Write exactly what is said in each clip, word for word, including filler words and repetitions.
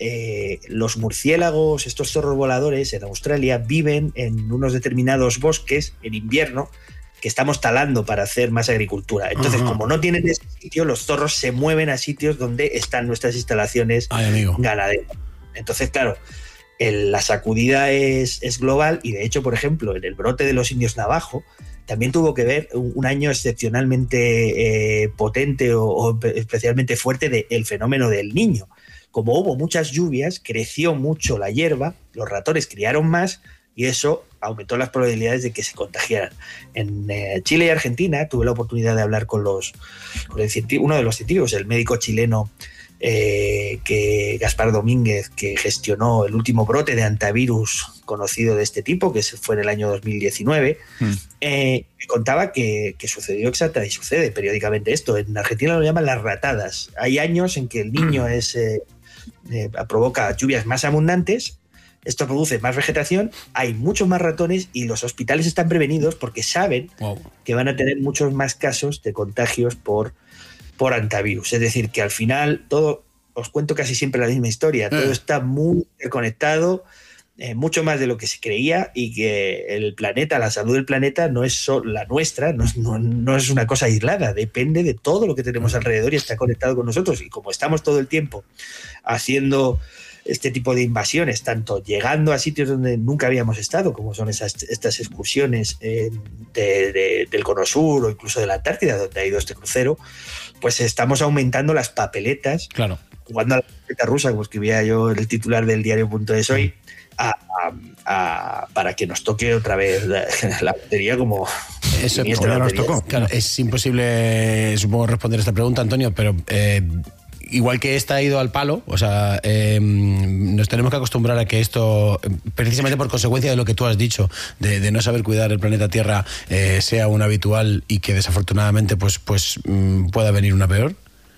eh, los murciélagos, estos zorros voladores en Australia, viven en unos determinados bosques en invierno que estamos talando para hacer más agricultura. Entonces, uh-huh. como no tienen ese sitio, los zorros se mueven a sitios donde están nuestras instalaciones Ay, ganaderas. Entonces, claro, el, la sacudida es, es global y, de hecho, por ejemplo, en el brote de los indios navajo, también tuvo que ver un, un año excepcionalmente eh, potente o, o especialmente fuerte del fenómeno del Niño. Como hubo muchas lluvias, creció mucho la hierba, los ratones criaron más y eso aumentó las probabilidades de que se contagiaran. En eh, Chile y Argentina tuve la oportunidad de hablar con, los, con el uno de los científicos, el médico chileno eh, que Gaspar Domínguez, que gestionó el último brote de antivirus conocido de este tipo, que fue en el año dos mil diecinueve, mm. eh, me contaba que, que sucedió exactamente, y sucede periódicamente esto. En Argentina lo llaman las ratadas. Hay años en que el Niño es, eh, eh, provoca lluvias más abundantes. Esto produce más vegetación, hay muchos más ratones y los hospitales están prevenidos porque saben wow. que van a tener muchos más casos de contagios por, por antivirus. Es decir, que al final todo, os cuento casi siempre la misma historia, todo está muy interconectado, eh, mucho más de lo que se creía, y que el planeta, la salud del planeta no es solo la nuestra, no es, no, no es una cosa aislada, depende de todo lo que tenemos alrededor y está conectado con nosotros. Y como estamos todo el tiempo haciendo este tipo de invasiones, tanto llegando a sitios donde nunca habíamos estado, como son esas, estas excursiones eh, de, de, del Cono Sur o incluso de la Antártida, donde ha ido este crucero, pues estamos aumentando las papeletas, claro. jugando a la papeleta rusa, como escribía yo en el titular del diario.es hoy, a, a, a, para que nos toque otra vez la, la batería como... Eso ya nos tocó. Claro, es imposible, supongo, responder esta pregunta, Antonio, pero... Eh, igual que esta ha ido al palo, o sea, eh, nos tenemos que acostumbrar a que esto, precisamente por consecuencia de lo que tú has dicho, de, de no saber cuidar el planeta Tierra, eh, sea un habitual y que desafortunadamente pues, pues pueda venir una peor.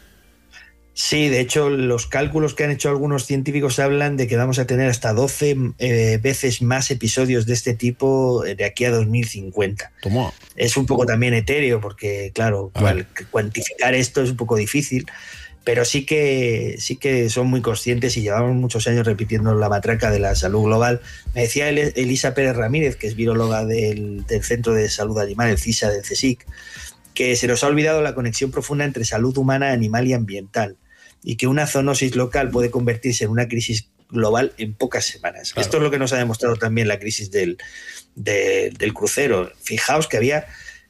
Sí, de hecho, los cálculos que han hecho algunos científicos hablan de que vamos a tener hasta doce eh, veces más episodios de este tipo de aquí a dos mil cincuenta. ¿Cómo? Es un poco también etéreo porque, claro, cual, cuantificar esto es un poco difícil. Pero sí que, sí que son muy conscientes y llevamos muchos años repitiendo la matraca de la salud global. Me decía Elisa Pérez Ramírez, que es viróloga del, del Centro de Salud Animal, el CISA del CSIC, que se nos ha olvidado la conexión profunda entre salud humana, animal y ambiental, y que una zoonosis local puede convertirse en una crisis global en pocas semanas. Claro. Esto es lo que nos ha demostrado también la crisis del, de, del crucero. Fijaos que había...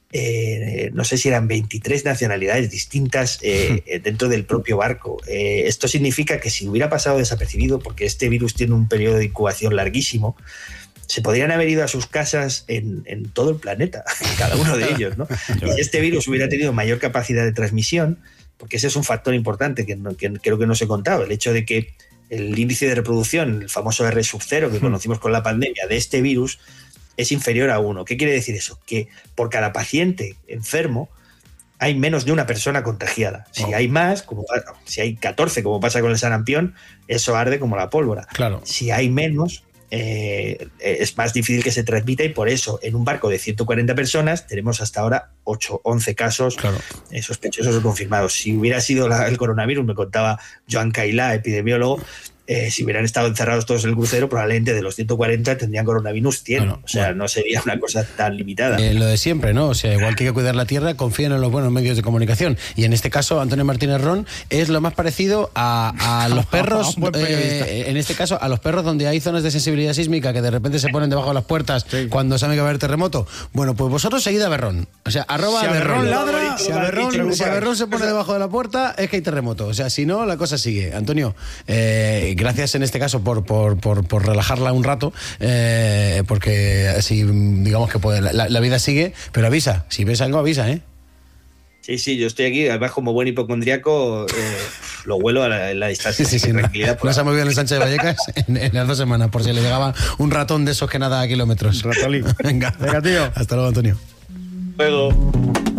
Eh, no sé si eran veintitrés nacionalidades distintas eh, dentro del propio barco. Eh, esto significa que si hubiera pasado desapercibido, porque este virus tiene un periodo de incubación larguísimo, se podrían haber ido a sus casas en, en todo el planeta, cada uno de ellos, ¿no? Y este virus hubiera tenido mayor capacidad de transmisión, porque ese es un factor importante que, no, que creo que no se ha contado, el hecho de que el índice de reproducción, el famoso R sub cero que conocimos con la pandemia de este virus, es inferior a uno. ¿Qué quiere decir eso? Que por cada paciente enfermo hay menos de una persona contagiada. Si oh. hay más, como si hay catorce, como pasa con el sarampión, eso arde como la pólvora. Claro. Si hay menos, eh, es más difícil que se transmita, y por eso en un barco de ciento cuarenta personas tenemos hasta ahora ocho, once casos claro. eh, sospechosos o confirmados. Si hubiera sido la, el coronavirus, me contaba Joan Cailá, epidemiólogo, Eh, si hubieran estado encerrados todos en el crucero, probablemente de los ciento cuarenta tendrían coronavirus cien. Bueno, o sea, bueno. no sería una cosa tan limitada. Eh, lo de siempre, ¿no? O sea, igual que hay que cuidar la tierra, confíen en los buenos medios de comunicación. Y en este caso, Antonio Martínez Ron es lo más parecido a, a los perros, eh, en este caso, a los perros donde hay zonas de sensibilidad sísmica que de repente se ponen debajo de las puertas sí. cuando sabe que va a haber terremoto. Bueno, pues vosotros seguid a Berrón. O sea, arroba si a Berrón ladra, si a Berrón, si a Berrón se pone o sea, debajo de la puerta, es que hay terremoto. O sea, si no, la cosa sigue. Antonio, eh, gracias en este caso por, por, por, por relajarla un rato, eh, porque así digamos que puede, la, la vida sigue, pero avisa, si ves algo avisa, ¿eh? Sí, sí, yo estoy aquí, además como buen hipocondriaco, eh, lo huelo a la, a la distancia. Sí, sí, sí, tranquilidad. No, no se ha movido en el Sánchez de Vallecas en, en las dos semanas, por si le llegaba un ratón de esos que nada a kilómetros. Ratolín. Venga, venga, tío. Hasta luego, Antonio. Luego.